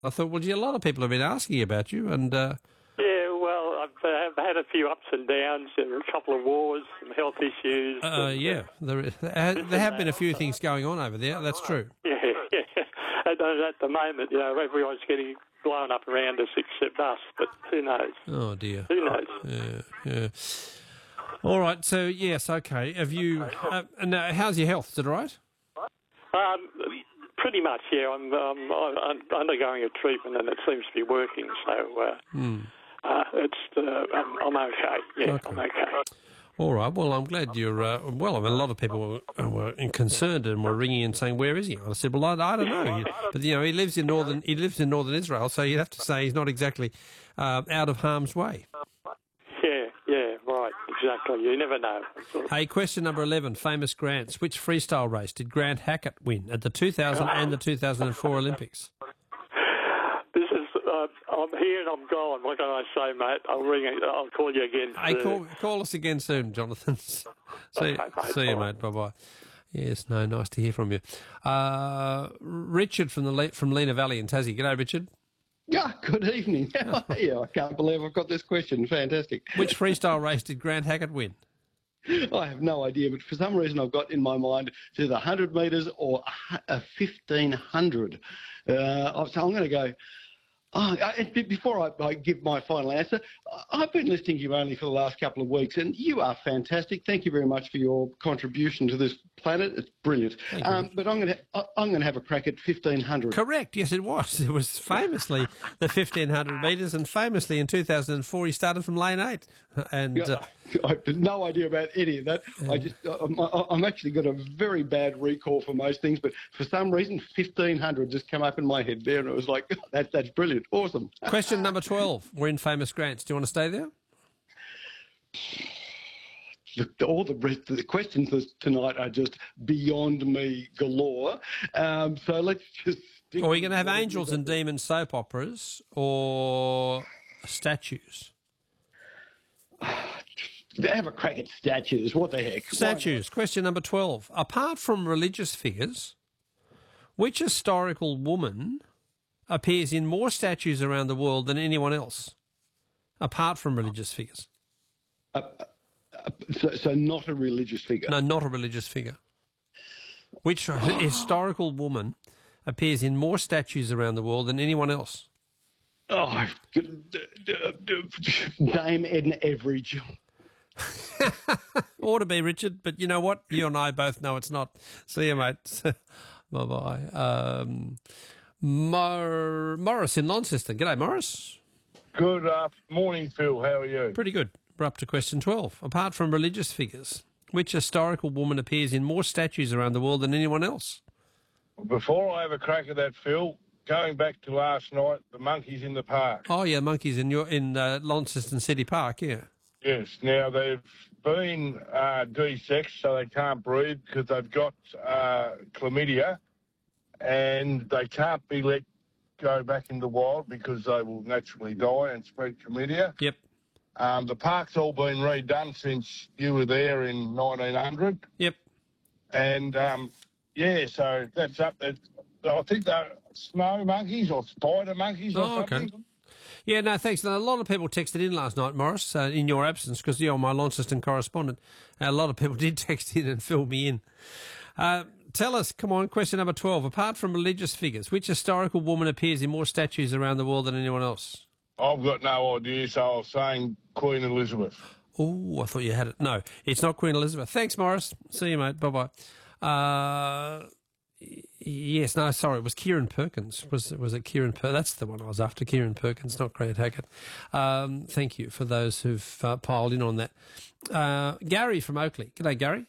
I thought, well, gee, a lot of people have been asking about you, and Yeah, well, I've had a few ups and downs, and a couple of wars, some health issues. yeah, there have been a few things going on over there. That's true. Yeah, yeah. At the moment, everyone's getting blown up around us except us, but who knows? Oh, dear. Who knows? Yeah. All right, so, yes, okay. Have you... now, how's your health? Is it all right? Pretty much, yeah. I'm undergoing a treatment, and it seems to be working, so I'm okay. Yeah, okay. I'm okay. All right. Well, I'm glad you're. I mean, a lot of people were concerned and were ringing and saying, "Where is he?" I said, "Well, I don't know." But he lives in northern northern Israel, so you'd have to say he's not exactly out of harm's way. Yeah, right, exactly. You never know. Hey, question number 11. Famous Grants. Which freestyle race did Grant Hackett win at the 2000 and the 2004 Olympics? This is. I'm here and I'm gone. What can I say, mate? I'll call you again. Hey, call us again soon, Jonathan. See you, mate. Bye-bye. Yes, no, nice to hear from you. Richard from Lena Valley in Tassie. G'day, Richard. Yeah, good evening. How are you? I can't believe I've got this question. Fantastic. Which freestyle race did Grant Hackett win? I have no idea, but for some reason I've got in my mind to the 100 metres or a 1500. So I'm going to go... before I give my final answer, I've been listening to you only for the last couple of weeks, and you are fantastic. Thank you very much for your contribution to this planet. It's brilliant. But I'm going to have a crack at 1500. Correct. Yes, it was. It was famously the 1500 metres, and famously in 2004 he started from lane 8. And I have no idea about any of that. I'm actually got a very bad recall for most things, but for some reason 1500 just came up in my head there, and it was like, that's brilliant. Awesome. Question number 12. We're in Famous Grants. Do you want to stay there? All the rest of the questions tonight are just beyond me galore. So let's just... Are we going to have angels and demons soap operas or statues? Have a crack at statues. What the heck? Statues. Question number 12. Apart from religious figures, which historical woman appears in more statues around the world than anyone else, apart from religious figures? So not a religious figure? No, not a religious figure. Which historical woman appears in more statues around the world than anyone else? Oh, Dame Edna Everage. Ought to be, Richard, but you know what? You and I both know it's not. See you, mate. Bye-bye. Morris in Launceston. G'day, Morris. Good morning, Phil. How are you? Pretty good. We're up to question 12. Apart from religious figures, which historical woman appears in more statues around the world than anyone else? Before I have a crack at that, Phil, going back to last night, the monkeys in the park. Oh, yeah, monkeys in Launceston City Park, yeah. Yes. Now, they've been de-sexed, so they can't breed because they've got chlamydia, and they can't be let go back in the wild because they will naturally die and spread chlamydia. Yep. The park's all been redone since you were there in 1900. Yep. And, so that's up. I think they're snow monkeys or spider monkeys or something. Okay. Yeah, no, thanks. Now, a lot of people texted in last night, Morris, in your absence, because you're my Launceston correspondent. A lot of people did text in and fill me in. Tell us, come on, question number 12. Apart from religious figures, which historical woman appears in more statues around the world than anyone else? I've got no idea, so I was saying Queen Elizabeth. Oh, I thought you had it. No, it's not Queen Elizabeth. Thanks, Morris. See you, mate. Bye-bye. Yes, no, sorry, it was Kieran Perkins. Was it Kieran Perkins? That's the one I was after, Kieran Perkins, not Grant Hackett. Thank you for those who've piled in on that. Gary from Oakley. G'day, Gary.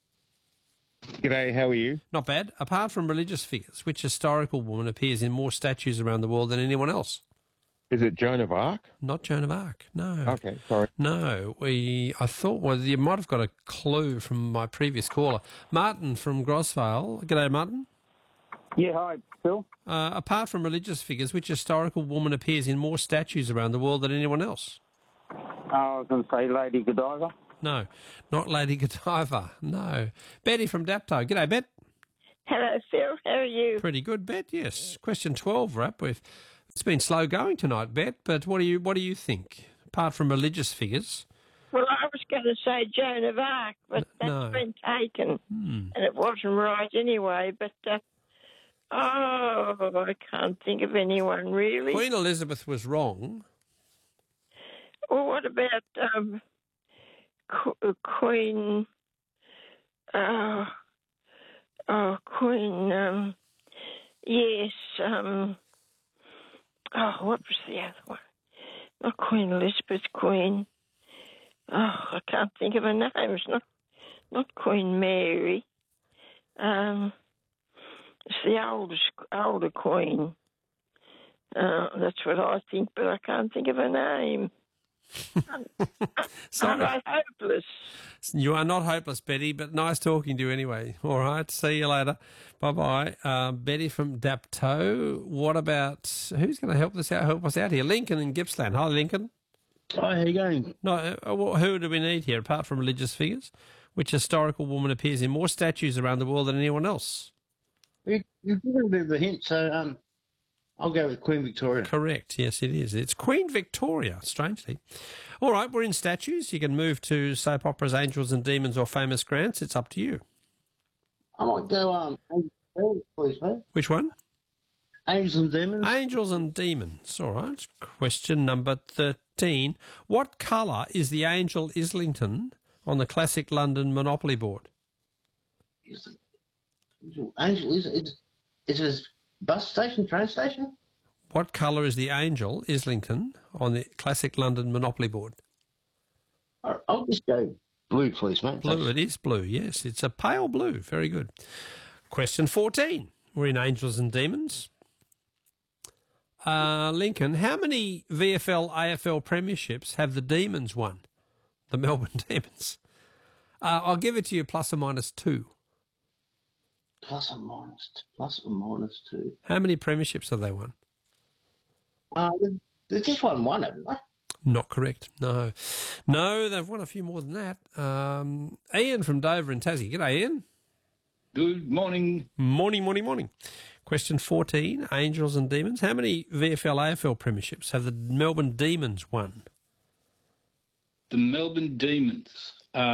G'day, how are you? Not bad. Apart from religious figures, which historical woman appears in more statues around the world than anyone else? Is it Joan of Arc? Not Joan of Arc, no. Okay, sorry. No, I thought, well, you might have got a clue from my previous caller. Martin from Grosvale. G'day, Martin. Yeah, hi, Phil. Apart from religious figures, which historical woman appears in more statues around the world than anyone else? I was going to say Lady Godiva. No, not Lady Godiva, no. Betty from Dapto. G'day, Bet. Hello, Phil. How are you? Pretty good, Bet, yes. Question 12, we're up with. It's been slow going tonight, Bet, but what do you think? Apart from religious figures. Well, I was going to say Joan of Arc, but that's No. been taken, and it wasn't right anyway. But I can't think of anyone really. Queen Elizabeth was wrong. Well, what about Queen? Queen. Yes. What was the other one? Not Queen Elizabeth. Queen. I can't think of her name. It's not Queen Mary. It's the older Queen. That's what I think, but I can't think of her name. Sorry. I'm hopeless. You are not hopeless, Betty, but nice talking to you anyway. All right, see you later. Bye-bye. Betty from Dapto. What about, who's going to help us out here? Lincoln in Gippsland. Hi, Lincoln. Hi, how you going? No, who do we need here, apart from religious figures? Which historical woman appears in more statues around the world than anyone else? You've given a bit of a hint, so I'll go with Queen Victoria. Correct, yes, it is. It's Queen Victoria, strangely. All right, we're in statues. You can move to soap operas, Angels and Demons, or Famous Grants. It's up to you. I might go please, mate. Which one? Angels and Demons. Angels and Demons. All right. Question number 13. What colour is the Angel Islington on the classic London Monopoly board? Angel is it a bus station, train station? What colour is the Angel Islington on the classic London Monopoly board? I'll just go blue, please, mate. Blue. It is blue, yes. It's a pale blue. Very good. Question 14. We're in Angels and Demons. Lincoln, how many VFL AFL premierships have the Demons won? The Melbourne Demons. I'll give it to you plus or minus 2. Plus or minus 2. How many premierships have they won? They've just won one, haven't they? Not correct. No, they've won a few more than that. Ian from Dover in Tassie. G'day, Ian. Good morning. Morning. Question 14, Angels and Demons. How many VFL AFL premierships have the Melbourne Demons won? The Melbourne Demons.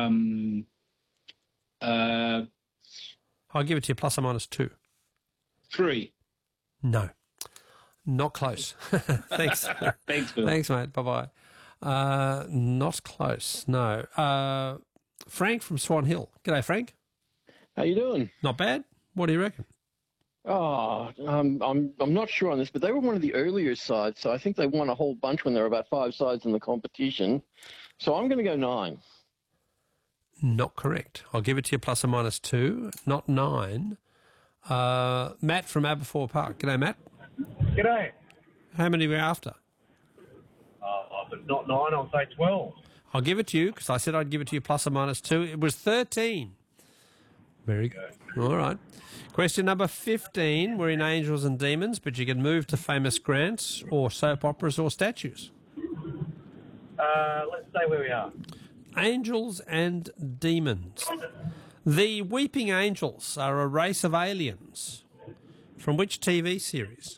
I'll give it to you plus or minus 2. 3. No. Not close. Thanks. Thanks, Bill. Thanks, mate. Bye-bye. Not close, no. Frank from Swan Hill. G'day, Frank. How you doing? Not bad. What do you reckon? Oh, I'm not sure on this, but they were one of the earlier sides, so I think they won a whole bunch when there were about 5 sides in the competition. So I'm going to go 9. Not correct. I'll give it to you plus or minus 2. Not 9. Matt from Aberfoyle Park. G'day, Matt. G'day. How many were after? But not 9, I'll say 12. I'll give it to you because I said I'd give it to you plus or minus 2. It was 13. Very good. All right. Question number 15. We're in Angels and Demons, but you can move to Famous Grants or soap operas or statues. Let's stay where we are. Angels and Demons. The Weeping Angels are a race of aliens. From which TV series?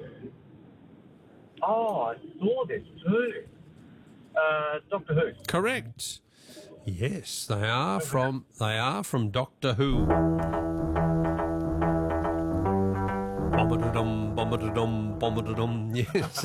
Oh, I saw this too. Doctor Who. Correct. Yes, they are from Doctor Who. Bombadadum, bombadadum, bombadadum. Yes.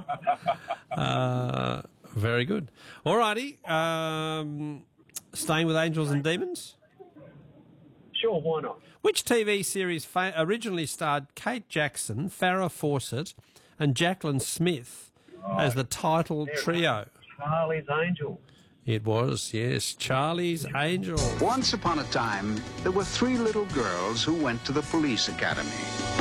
Very good. All righty. Staying with Angels and Demons? Sure, why not? Which TV series originally starred Kate Jackson, Farrah Fawcett, and Jacqueline Smith as the title trio? Charlie's Angels. It was, yes, Charlie's Angels. Once upon a time, there were 3 little girls who went to the police academy.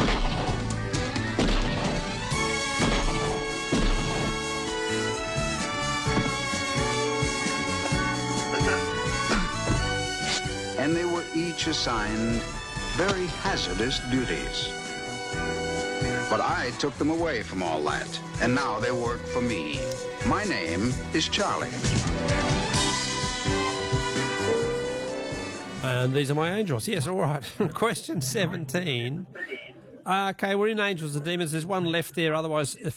And they were each assigned very hazardous duties. But I took them away from all that, and now they work for me. My name is Charlie. And these are my angels. Yes, all right. Question 17. Okay, we're in Angels and Demons. There's one left there. Otherwise,